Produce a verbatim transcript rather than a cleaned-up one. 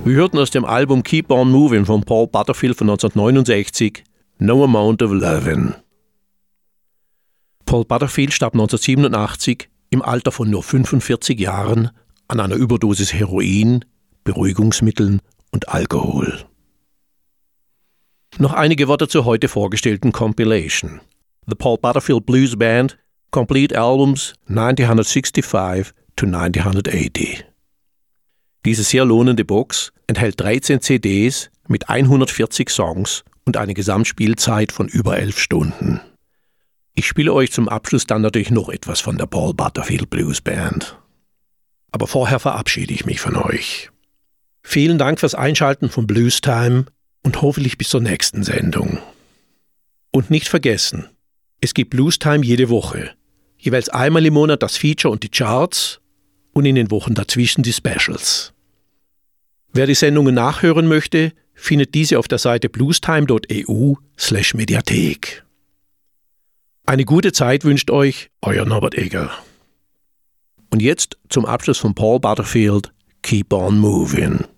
Wir hörten aus dem Album Keep on Moving von Paul Butterfield von neunzehnhundertneunundsechzig No Amount of Lovin'. Paul Butterfield starb neunzehnhundertsiebenundachtzig im Alter von nur fünfundvierzig Jahren an einer Überdosis Heroin, Beruhigungsmitteln und Alkohol. Noch einige Worte zur heute vorgestellten Compilation. The Paul Butterfield Blues Band, Complete Albums neunzehnhundertfünfundsiebzig to neunzehnhundertachtzig. Diese sehr lohnende Box enthält dreizehn C Ds mit hundertvierzig Songs und eine Gesamtspielzeit von über elf Stunden. Ich spiele euch zum Abschluss dann natürlich noch etwas von der Paul Butterfield Blues Band. Aber vorher verabschiede ich mich von euch. Vielen Dank fürs Einschalten von Blues Time und hoffentlich bis zur nächsten Sendung. Und nicht vergessen, es gibt Blues Time jede Woche. Jeweils einmal im Monat das Feature und die Charts und in den Wochen dazwischen die Specials. Wer die Sendungen nachhören möchte, findet diese auf der Seite bluestime punkt e u slash Mediathek. Eine gute Zeit wünscht euch euer Norbert Egger. Und jetzt zum Abschluss von Paul Butterfield, Keep on Moving.